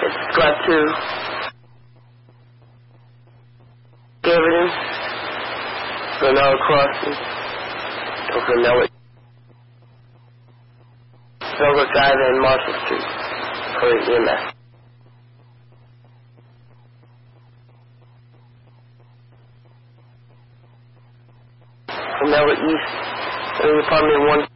It's got to Gaverton, Glenelg Crossing, to Glenelg, Douglas Drive, and Marshall Street for EMS. Glenelg East, Department 1.